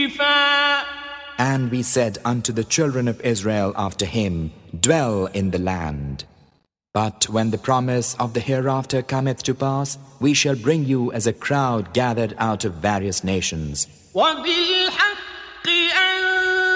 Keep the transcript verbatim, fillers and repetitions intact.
And we said unto the children of Israel after him, dwell in the land. But when the promise of the hereafter cometh to pass, we shall bring you as a crowd gathered out of various nations.